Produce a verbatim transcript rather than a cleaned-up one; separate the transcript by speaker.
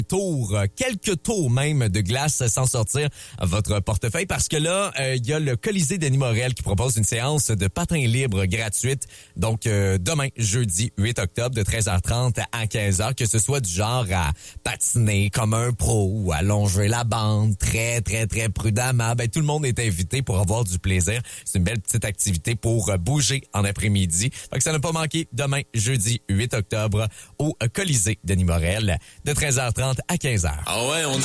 Speaker 1: tour, quelques tours même de glace sans sortir votre portefeuille parce que là, il euh, y a le Colisée Denis Morel qui propose une séance de patin libre gratuite. Donc, euh, demain, jeudi huit octobre, de treize heures trente à quinze heures, que ce soit du genre à patiner comme un pro ou à longer la bande très, très, très prudemment, ben tout le monde est invité pour avoir du plaisir. C'est une belle petite activité pour bouger en après-midi. Donc, ça n'a pas manqué demain, jeudi huit octobre, au Colisée Denis Morel, de treize heures trente à quinze heures.
Speaker 2: Ah ouais, on